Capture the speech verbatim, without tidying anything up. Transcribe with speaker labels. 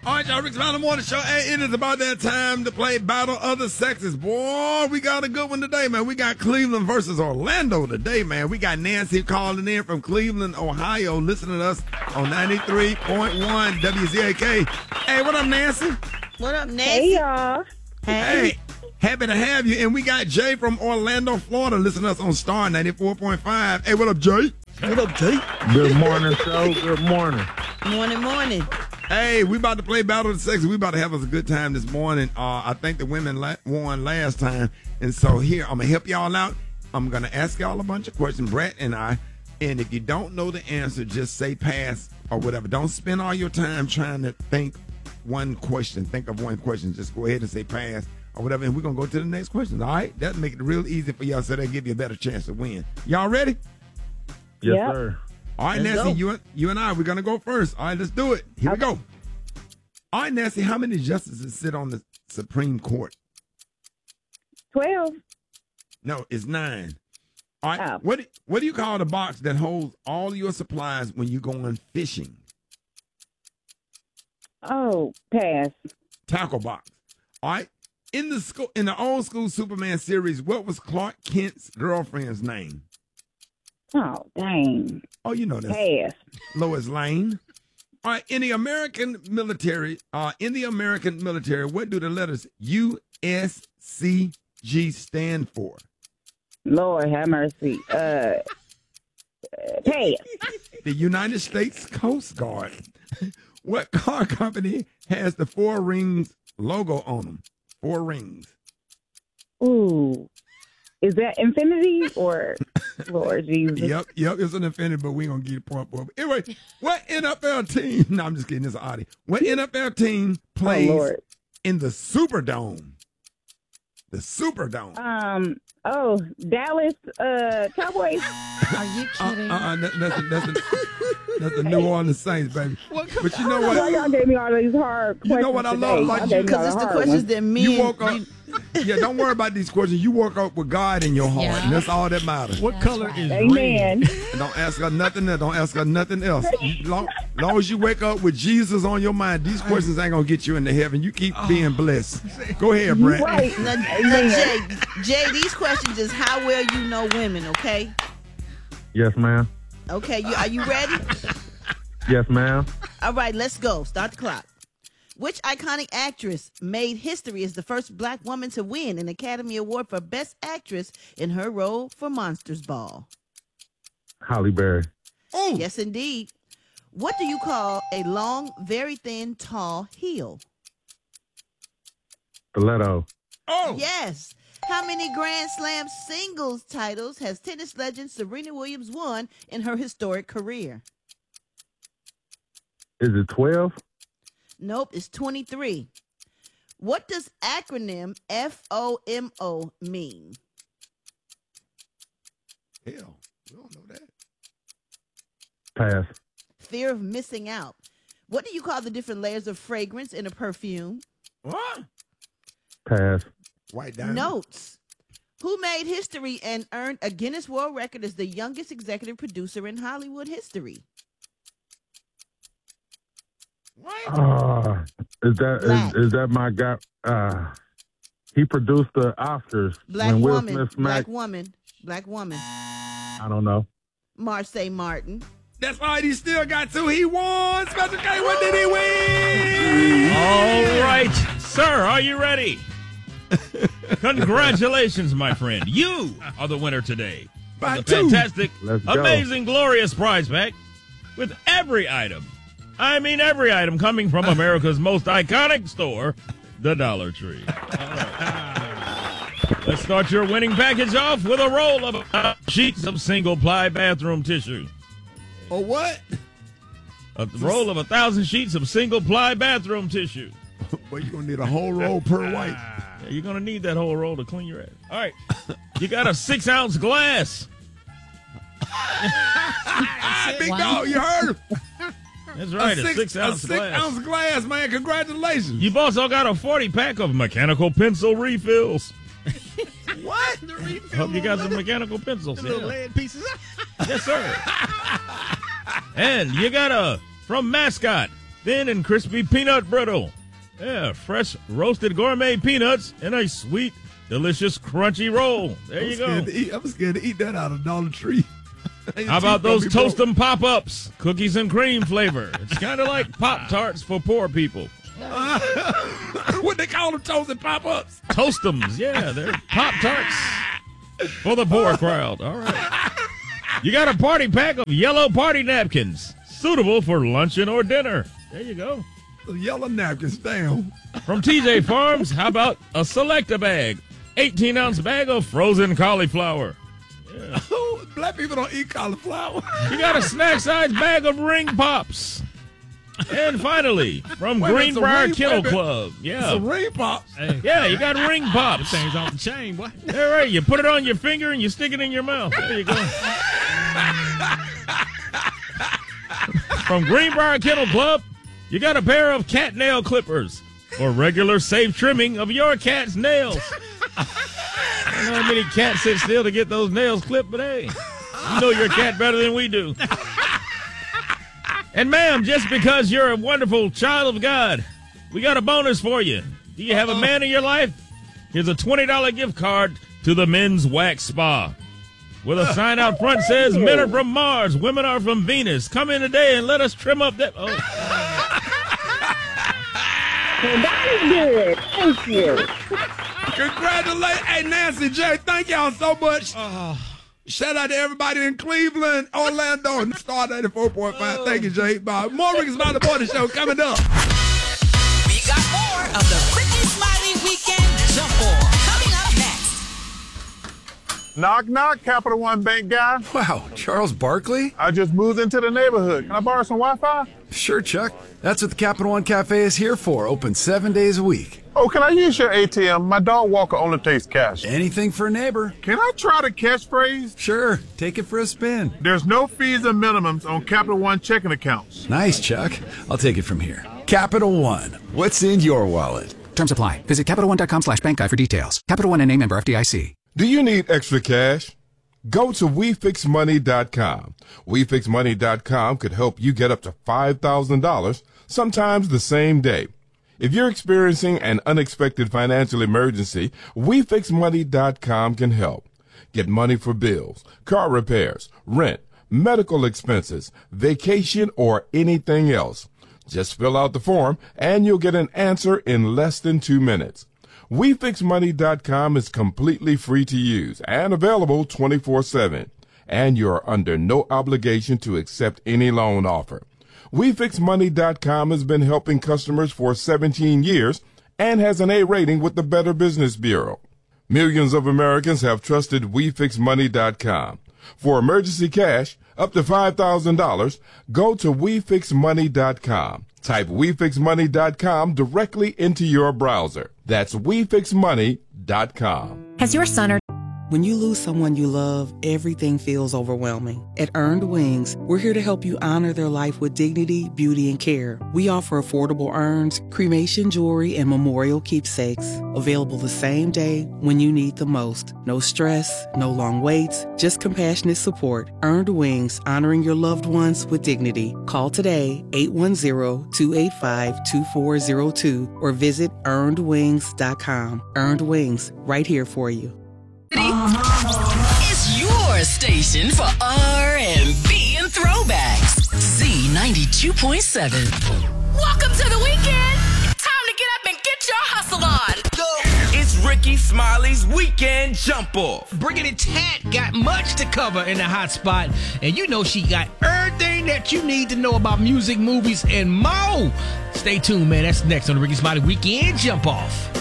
Speaker 1: All right, y'all, Rick Smiley Morning Show. Hey, it is about that time to play Battle of the Sexes. Boy, we got a good one today, man. We got Cleveland versus Orlando today, man. We got Nancy calling in from Cleveland, Ohio, listening to us on ninety-three point one W Z A K. Hey, what up, Nancy?
Speaker 2: What up, Nancy?
Speaker 3: Hey, y'all.
Speaker 1: Hey. hey, happy to have you. And we got Jay from Orlando, Florida, listening to us on Star ninety-four point five. Hey, what up, Jay?
Speaker 2: What up, Jay?
Speaker 4: Good morning, show. Good morning.
Speaker 2: Morning, morning.
Speaker 1: Hey, we about to play Battle of the Sexes. We about to have us a good time this morning. Uh, I think the women la- won last time. And so here, I'm going to help y'all out. I'm going to ask y'all a bunch of questions, Brett and I. And if you don't know the answer, just say pass or whatever. Don't spend all your time trying to think one question. Think of one question. Just go ahead and say pass or whatever. And we're going to go to the next question. All right? That'll make it real easy for y'all so they'll give you a better chance to win. Y'all ready?
Speaker 4: Yes,
Speaker 3: yep.
Speaker 4: sir.
Speaker 1: All right,
Speaker 2: Let's
Speaker 1: Nancy,
Speaker 2: go.
Speaker 1: you and, you and I, we're going to go first. All right, let's do it. Here
Speaker 3: Okay.
Speaker 1: we go. All right, Nancy, how many justices sit on the Supreme Court?
Speaker 3: twelve.
Speaker 1: No, it's nine. All right,
Speaker 3: Oh.
Speaker 1: what, what do you call the box that holds all your supplies when you go on fishing?
Speaker 3: Oh, pass.
Speaker 1: Tackle box. All right, in the school, in the old school Superman series, what was Clark Kent's girlfriend's name?
Speaker 3: Oh, dang.
Speaker 1: Oh, you know that.
Speaker 3: Pass.
Speaker 1: Lois Lane. All right, in the American military, uh, in the American military, what do the letters U S C G stand for?
Speaker 3: Lord have mercy. Uh, uh, pass.
Speaker 1: The United States Coast Guard. What car company has the Four Rings logo on them? Four rings.
Speaker 3: Ooh. Is that Infinity or Lord Jesus?
Speaker 1: Yep, yep, it's an Infinity, but we ain't gonna give you a point for it. Anyway, what N F L team? No, I'm just kidding. It's an oddie. What N F L team plays
Speaker 3: Oh, Lord.
Speaker 1: in the Superdome? The Superdome.
Speaker 3: Um. Oh, Dallas uh, Cowboys.
Speaker 2: Are you
Speaker 1: Uh,
Speaker 2: kidding?
Speaker 1: uh, uh, that, that's the, that's the, that's the New Orleans Saints, baby. But you know
Speaker 3: Why
Speaker 1: what?
Speaker 3: y'all gave me all these hard
Speaker 1: You
Speaker 3: questions
Speaker 1: know what I
Speaker 3: today?
Speaker 1: love about
Speaker 3: Y'all
Speaker 1: you?
Speaker 3: gave me all
Speaker 2: Because it's the
Speaker 3: hard
Speaker 2: questions
Speaker 3: ones.
Speaker 2: that men.
Speaker 1: You woke up.
Speaker 2: you-
Speaker 1: Yeah, don't worry about these questions. You woke up with God in your heart,
Speaker 2: Yeah.
Speaker 1: and that's all that matters.
Speaker 5: What color is
Speaker 3: Amen.
Speaker 5: red?
Speaker 1: And don't ask her nothing else. Don't ask her nothing else. You, long, long as you wake up with Jesus on your mind, these questions ain't gonna get you into heaven. You keep being blessed. Go ahead, Brett.
Speaker 3: Right.
Speaker 2: Now, now,
Speaker 3: Amen.
Speaker 2: Jay, Jay, these questions is how well you know women, okay?
Speaker 4: Yes, ma'am.
Speaker 2: Okay, you, are you ready?
Speaker 4: Yes, ma'am.
Speaker 2: All right, let's go. Start the clock. Which iconic actress made history as the first black woman to win an Academy Award for Best Actress in her role for Monsters Ball?
Speaker 4: Holly Berry.
Speaker 1: Oh,
Speaker 2: Yes, indeed. What do you call a long, very thin, tall heel?
Speaker 4: Stiletto.
Speaker 1: oh,
Speaker 2: Yes. How many Grand Slam singles titles has tennis legend Serena Williams won in her historic career?
Speaker 4: Is it twelve?
Speaker 2: Nope, it's twenty-three. What does acronym F O M O mean?
Speaker 1: hell, we don't know that.
Speaker 4: Pass.
Speaker 2: Fear of missing out. What do you call the different layers of fragrance in a perfume?
Speaker 1: What?
Speaker 4: Pass.
Speaker 1: White diamond.
Speaker 2: Notes. Who made history and earned a Guinness World Record as the youngest executive producer in Hollywood history?
Speaker 1: What?
Speaker 4: Uh, is that
Speaker 2: Black.
Speaker 4: is, is that my guy? Uh, he produced the Oscars
Speaker 2: Black
Speaker 4: when Will
Speaker 2: woman.
Speaker 4: Smith
Speaker 2: Black
Speaker 4: smacked.
Speaker 2: woman. Black woman.
Speaker 4: I don't know.
Speaker 2: Marseille Martin.
Speaker 1: That's right. He still got two. He won. Special K. What did he win?
Speaker 5: All right, sir, are you ready? Congratulations, my friend. You are the winner today.
Speaker 1: By
Speaker 5: The
Speaker 1: two.
Speaker 5: fantastic,
Speaker 4: Let's go.
Speaker 5: amazing, glorious prize pack with every item. I mean, every item coming from America's most iconic store, the Dollar Tree. All right. Let's start your winning package off with a roll of sheets of single-ply bathroom tissue.
Speaker 1: Or what?
Speaker 5: A roll of a thousand sheets of single-ply bathroom tissue.
Speaker 1: Well, you're going to need a whole roll per white.
Speaker 5: Yeah, you're going to need that whole roll to clean your ass. All right. You got a six-ounce glass.
Speaker 1: Ah, big dog, you heard him.
Speaker 5: That's right, a,
Speaker 1: six,
Speaker 5: six-ounce
Speaker 1: a six
Speaker 5: glass.
Speaker 1: ounce glass, man. Congratulations.
Speaker 5: You've also got a forty-pack of mechanical pencil refills.
Speaker 1: What?
Speaker 5: Hope you got some mechanical pencils.
Speaker 6: Little
Speaker 5: Yeah.
Speaker 6: lead pieces.
Speaker 5: Yes, sir. And you got a, from Mascot, thin and crispy peanut brittle. Yeah, fresh roasted gourmet peanuts in a sweet, delicious, crunchy roll. There
Speaker 1: I'm
Speaker 5: you go.
Speaker 1: scared to eat, I'm scared to eat that out of Dollar Tree.
Speaker 5: How about those Toast-'em Pop-Ups? Cookies and cream flavor. It's kind of like Pop-Tarts for poor people.
Speaker 1: Uh, what they call them, Toast and Pop-Ups?
Speaker 5: Toast-'ems, yeah. They're Pop-Tarts for the poor crowd. All right. You got a party pack of yellow party napkins, suitable for luncheon or dinner. There you go.
Speaker 1: The yellow napkins, damn.
Speaker 5: From T J Farms, how about a Selecta bag? eighteen-ounce bag of frozen cauliflower. Yeah.
Speaker 1: Black people don't eat cauliflower.
Speaker 5: You got a snack-sized bag of Ring Pops. And finally, from
Speaker 1: Wait, it's a
Speaker 5: Greenbrier
Speaker 1: ring-
Speaker 5: Kennel
Speaker 1: wait a minute.
Speaker 5: Club.
Speaker 1: It's
Speaker 5: Yeah.
Speaker 1: a Ring Pops.
Speaker 6: Hey,
Speaker 5: Yeah, you got Ring Pops.
Speaker 6: things off the chain, boy.
Speaker 5: All right, you put it on your finger and you stick it in your mouth. There you go. From Greenbrier Kennel Club, you got a pair of cat nail clippers for regular safe trimming of your cat's nails. I don't know how many cats sit still to get those nails clipped, but hey, you know your cat better than we do. And ma'am, just because you're a wonderful child of God, we got a bonus for you. Do you have a man in your life? Here's a twenty dollars gift card to the Men's Wax Spa. With a sign out front says, men are from Mars, women are from Venus. Come in today and let us trim up that. Oh.
Speaker 3: That is good. Thank you.
Speaker 1: Congratulations. Hey, Nancy J, thank y'all so much. Shout out to everybody in Cleveland, Orlando, and Star ninety-four point five. Thank you, Jay. Bye. More Ricky Smiley Morning Show coming up.
Speaker 7: We got more of the Ricky Smiley Weekend Jump Off coming up next.
Speaker 4: Knock, knock, Capital One Bank guy.
Speaker 8: Wow, Charles Barkley?
Speaker 4: I just moved into the neighborhood. Can I borrow some Wi-Fi?
Speaker 8: Sure, Chuck. That's what the Capital One Cafe is here for, open seven days a week.
Speaker 4: Oh, can I use your A T M? My dog Walker only takes cash.
Speaker 8: Anything for a neighbor.
Speaker 4: Can I try the catchphrase?
Speaker 8: Sure, take it for a spin.
Speaker 4: There's no fees and minimums on Capital One checking accounts.
Speaker 8: Nice, Chuck. I'll take it from here. Capital One. What's in your wallet?
Speaker 9: Terms apply. Visit CapitalOne.com slash bank guide for details. Capital One N A member F D I C.
Speaker 10: Do you need extra cash? Go to we fix money dot com. we fix money dot com could help you get up to five thousand dollars, sometimes the same day. If you're experiencing an unexpected financial emergency, we fix money dot com can help. Get money for bills, car repairs, rent, medical expenses, vacation, or anything else. Just fill out the form and you'll get an answer in less than two minutes. we fix money dot com is completely free to use and available twenty-four seven. And you're under no obligation to accept any loan offer. we fix money dot com has been helping customers for seventeen years and has an A rating with the Better Business Bureau. Millions of Americans have trusted we fix money dot com. For emergency cash, up to five thousand dollars, go to we fix money dot com. Type we fix money dot com directly into your browser. That's we fix money dot com.
Speaker 11: Has your son or
Speaker 12: When you lose someone you love, everything feels overwhelming. At Earned Wings, we're here to help you honor their life with dignity, beauty, and care. We offer affordable urns, cremation jewelry, and memorial keepsakes. Available the same day when you need the most. No stress, no long waits, just compassionate support. Earned Wings, honoring your loved ones with dignity. Call today, eight one zero, two eight five, two four zero two, or visit earned wings dot com. Earned Wings, right here for you.
Speaker 7: It's your station for R and B and throwbacks. Z ninety-two point seven. Welcome to the weekend. Time to get up and get your hustle on. Go.
Speaker 13: It's Ricky Smiley's Weekend Jump Off.
Speaker 6: Brigitte Tat got much to cover in the hot spot, and you know she got everything that you need to know about music, movies, and more. Stay tuned, man. That's next on the Ricky Smiley Weekend Jump Off.